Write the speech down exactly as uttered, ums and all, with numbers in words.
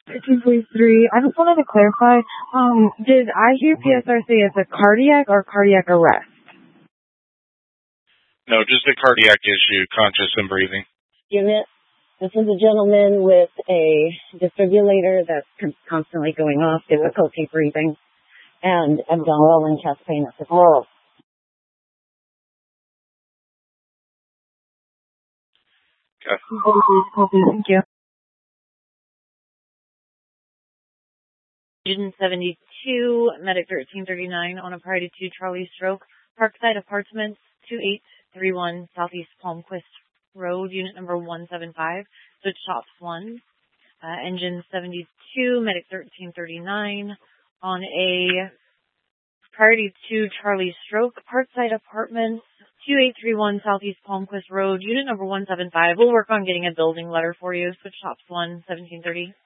fifteen forty-three. I just wanted to clarify, um, did I hear P S R say it's a cardiac or cardiac arrest? No, just a cardiac issue, conscious and breathing. Unit, this is a gentleman with a defibrillator that's constantly going off, difficulty breathing, and abdominal and chest pain at the floor. Okay. Thank you. Student seventy-two, Medic thirteen thirty-nine on a priority two Charlie Stroke, Parkside Apartments, two eight three one Southeast Palmquist Road, unit number one seven five, switch shops one. Uh, engine seventy-two, Medic thirteen thirty-nine on a priority two Charlie Stroke, Parkside Apartments, two eight three one Southeast Palmquist Road, unit number one seven five. We'll work on getting a building letter for you, switch shops one, seventeen thirty.